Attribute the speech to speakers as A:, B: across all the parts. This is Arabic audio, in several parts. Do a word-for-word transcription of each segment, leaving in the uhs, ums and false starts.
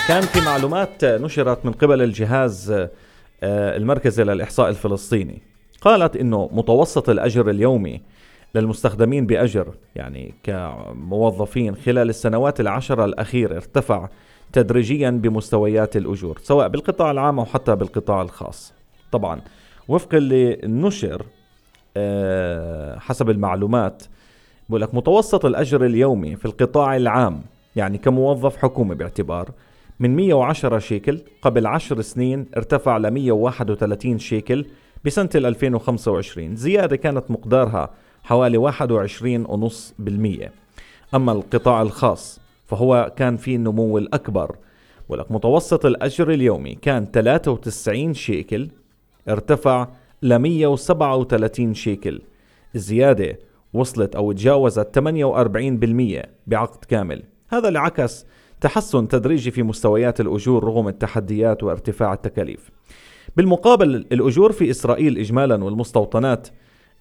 A: كان في معلومات نشرت من قبل الجهاز المركزي للإحصاء الفلسطيني، قالت إنه متوسط الأجر اليومي للمستخدمين بأجر يعني كموظفين خلال السنوات العشرة الأخيرة ارتفع تدريجيا بمستويات الأجور سواء بالقطاع العام أو حتى بالقطاع الخاص. طبعا وفق اللي نشر حسب المعلومات بقول لك متوسط الأجر اليومي في القطاع العام يعني كموظف حكومي باعتبار من مئة وعشرة شيكل قبل عشر سنين ارتفع ل مئة وواحد وثلاثين شيكل بسنة ألفين وخمسة وعشرين، زيادة كانت مقدارها حوالي واحد وعشرين فاصلة خمسة بالمئة. أما القطاع الخاص فهو كان فيه النمو الأكبر، ولك متوسط الأجر اليومي كان ثلاثة وتسعين شيكل ارتفع ل مئة وسبعة وثلاثين شيكل، الزيادة وصلت أو تجاوزت ثمانية وأربعين بالمئة بعقد كامل. هذا اللي عكس تحسن تدريجي في مستويات الأجور رغم التحديات وارتفاع التكاليف. بالمقابل الأجور في إسرائيل إجمالا والمستوطنات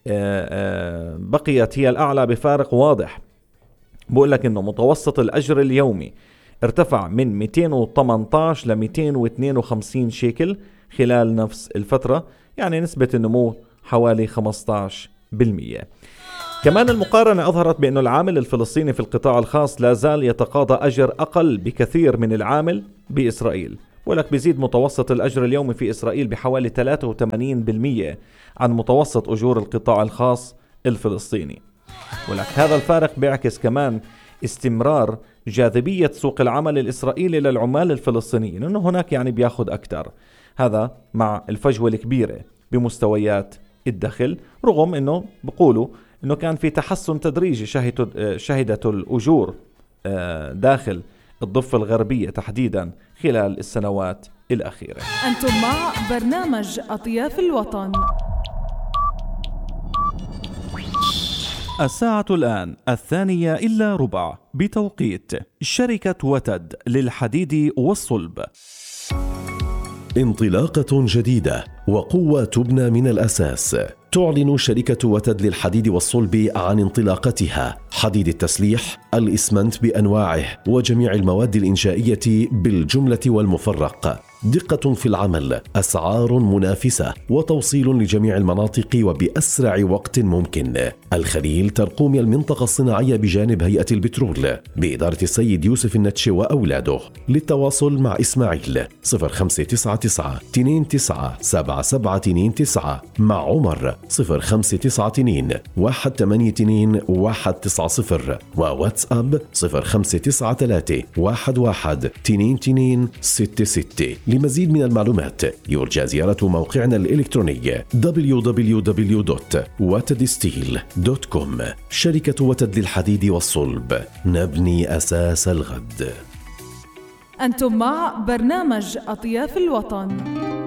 A: بقيت هي الأعلى بفارق واضح. بقول لك إنه متوسط الأجر اليومي ارتفع من مئتين وثمانية عشر ل مئتين واثنين وخمسين شيكل خلال نفس الفترة، يعني نسبة النمو حوالي خمسة عشر بالمئة. كمان المقارنة أظهرت بأن العامل الفلسطيني في القطاع الخاص لا زال يتقاضى أجر أقل بكثير من العامل بإسرائيل، ولك بيزيد متوسط الأجر اليومي في إسرائيل بحوالي ثلاثة وثمانين بالمئة عن متوسط أجور القطاع الخاص الفلسطيني. ولك هذا الفارق بيعكس كمان استمرار جاذبية سوق العمل الإسرائيلي للعمال الفلسطينيين، إنه هناك يعني بياخد أكتر، هذا مع الفجوة الكبيرة بمستويات الدخل، رغم إنه بقولوا إنه كان في تحسن تدريجي شهدت الأجور داخل الضفة الغربية تحديدا خلال السنوات الأخيرة.
B: أنتم مع برنامج أطياف الوطن.
A: الساعة الآن الثانية إلا ربع بتوقيت شركة وتد للحديد والصلب.
C: انطلاقة جديدة وقوة تبنى من الأساس. تعلن شركة وتد للحديد والصلب عن انطلاقتها حديد التسليح، الإسمنت بأنواعه وجميع المواد الإنشائية بالجملة والمفرق. دقة في العمل، أسعار منافسة، وتوصيل لجميع المناطق وبأسرع وقت ممكن. الخليل ترقوم المنطقة الصناعية بجانب هيئة البترول بإدارة السيد يوسف النتشي وأولاده. للتواصل مع إسماعيل صفر خمسة تسعة تسعة اثنين تسعة سبعة سبعة اثنين تسعة، مع عمر صفر خمسة تسعة اثنين واحد ثمانية اثنين واحد تسعة صفر، وواتساب صفر خمسة تسعة ثلاثة واحد واحد اثنين اثنين ستة ستة. لمزيد من المعلومات يرجى زيارة موقعنا الإلكتروني دبليو دبليو دبليو دوت وتد ستيل دوت كوم. شركة وتد للحديد والصلب، نبني أساس الغد.
B: أنتم مع برنامج أطياف الوطن.